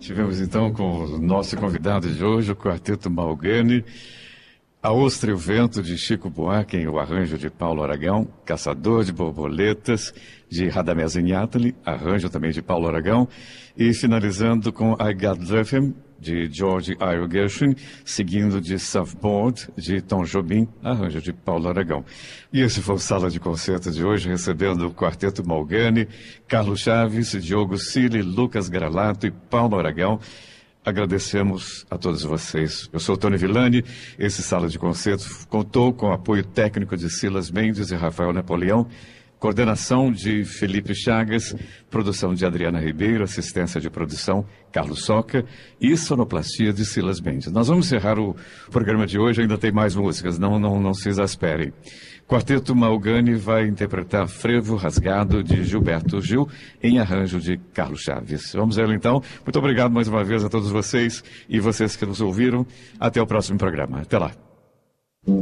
Tivemos então com o nosso convidado de hoje, o Quarteto Malgani, A Ostra e o Vento, de Chico Buarque, o arranjo de Paulo Aragão, Caçador de Borboletas, de Radamés Inátali, arranjo também de Paulo Aragão, e finalizando com I Got Drifting, de George Iro Gershwin, seguindo de Surfboard, de Tom Jobim, arranjo de Paulo Aragão. E esse foi o Sala de Concerto de hoje, recebendo o Quarteto Malgani, Carlos Chaves, Diogo Cili, Lucas Gralato e Paulo Aragão. Agradecemos a todos vocês. Eu sou o Tony Villani. Esse Sala de Concerto contou com o apoio técnico de Silas Mendes e Rafael Napoleão, coordenação de Felipe Chagas, produção de Adriana Ribeiro, assistência de produção Carlos Soca e sonoplastia de Silas Mendes. Nós vamos encerrar o programa de hoje, ainda tem mais músicas, não se exasperem. Quarteto Malgani vai interpretar Frevo Rasgado, de Gilberto Gil, em arranjo de Carlos Chaves. Vamos a ela então. Muito obrigado mais uma vez a todos vocês e vocês que nos ouviram. Até o próximo programa. Até lá.